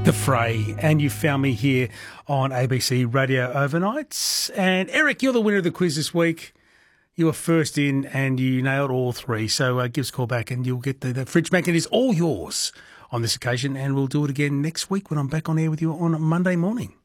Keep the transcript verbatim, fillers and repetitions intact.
The Fray, and you found me here on A B C Radio Overnights. And Eric, you're the winner of the quiz this week. You were first in and you nailed all three. So uh, give us a call back and you'll get the, the fridge magnet is all yours on this occasion. And we'll do it again next week when I'm back on air with you on Monday morning.